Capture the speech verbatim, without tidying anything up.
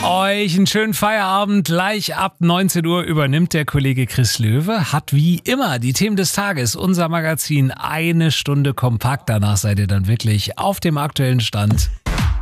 Euch einen schönen Feierabend. Gleich ab neunzehn Uhr übernimmt der Kollege Chris Löwe. Hat wie immer die Themen des Tages, unser Magazin, eine Stunde kompakt. Danach seid ihr dann wirklich auf dem aktuellen Stand.